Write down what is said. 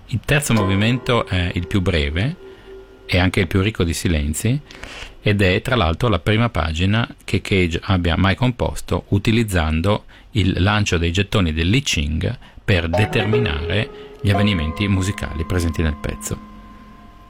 Il terzo movimento è il più breve e anche il più ricco di silenzi, ed è tra l'altro la prima pagina che Cage abbia mai composto utilizzando il lancio dei gettoni dell'I Ching per determinare gli avvenimenti musicali presenti nel pezzo.